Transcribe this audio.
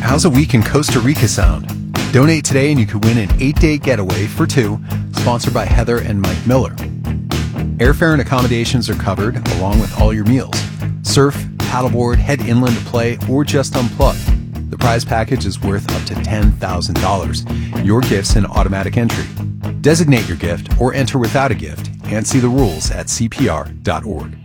how's a week in Costa Rica sound? Donate today and you could win an 8-day getaway for two, sponsored by Heather and Mike Miller. Airfare and accommodations are covered, along with all your meals. Surf, paddleboard, head inland to play, or just unplug. The prize package is worth up to $10,000. Your gift's an automatic entry. Designate your gift or enter without a gift and see the rules at cpr.org.